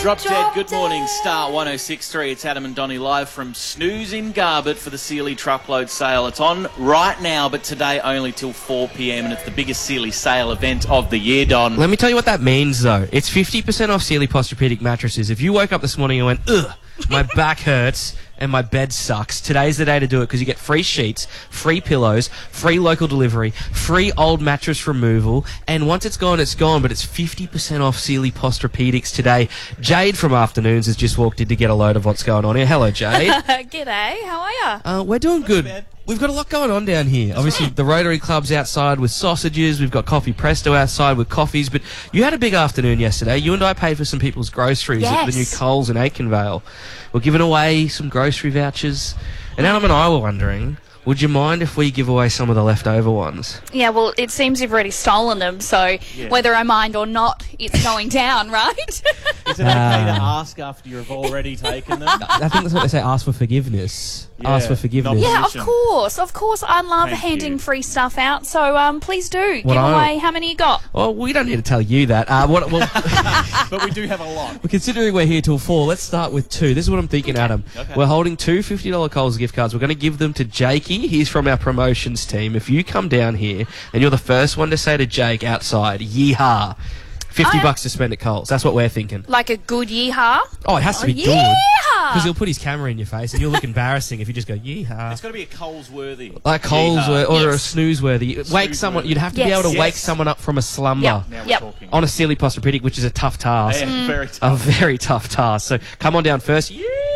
Drop Dead, good morning, Star 106.3. It's Adam and Donnie live from Snooze in Garbett for the Sealy Truckload Sale. It's on right now, but today only till 4 p.m, and it's the biggest Sealy sale event of the year, Don. Let me tell you what that means, though. It's 50% off Sealy Posturepedic mattresses. If you woke up this morning and went, ugh, my back hurts and my bed sucks, today's the day to do it, because you get free sheets, free pillows, free local delivery, free old mattress removal, and once it's gone, but it's 50% off Sealy Posturepedics today. Jade from Afternoons has just walked in to get a load of what's going on here. Hello, Jade. G'day, how are you? We're doing good. We've got a lot going on down here. Obviously, the Rotary Club's outside with sausages. We've got Coffee Presto outside with coffees. But you had a big afternoon yesterday. You and I paid for some people's groceries at the new Coles in Aikenvale. We're giving away some grocery vouchers. And Adam and I were wondering, would you mind if we give away some of the leftover ones? Yeah, well, it seems you've already stolen them, so whether I mind or not, it's going down, right? Is it okay to ask after you've already taken them? I think that's what they say, ask for forgiveness. Ask for forgiveness. Yeah, of course. I love handing free stuff out, so please do. Give away how many you got. Well, we don't need to tell you that. But we do have a lot. But considering we're here till 4, let's start with 2. This is what I'm thinking, Adam. Okay. We're holding 2 $50 Coles gift cards. We're going to give them to Jakey. He's from our promotions team. If you come down here and you're the first one to say to Jake outside, yeehaw, $50 to spend at Coles. That's what we're thinking. Like a good yeehaw? Oh, it has to be good. Yeehaw! Because he'll put his camera in your face and you'll look embarrassing if you just go, yeehaw. It's got to be a Coles-worthy. Like Coles or a snooze-worthy. Wake someone. You'd have to be able to wake someone up from a slumber. Now we're talking. On a Sealy Posturepedic, which is a tough task. Yeah, very tough. A very tough task. So come on down first.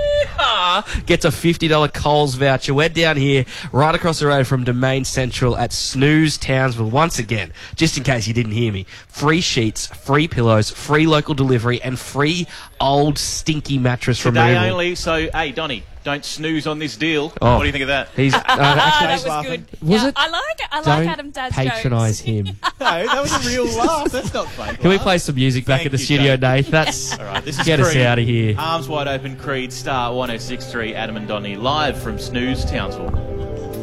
Gets a $50 Coles voucher. We're down here right across the road from Domain Central at Snooze Townsville. Once again, just in case you didn't hear me, free sheets, free pillows, free local delivery, and free old stinky mattress removal. Today only, so, hey, Donnie, don't snooze on this deal. Oh. What do you think of that? That was good. Was it? I like it. I like Don't Adam Dad's patronise jokes. him. No, that was a real laugh. That's not fake. Can we play some music back Thank at the you, studio, Jake. Nate? That's All right, this is get us Creed. out of here. Arms wide open, Creed, Star 106.3, Adam and Donnie, live from Snooze, Townsville.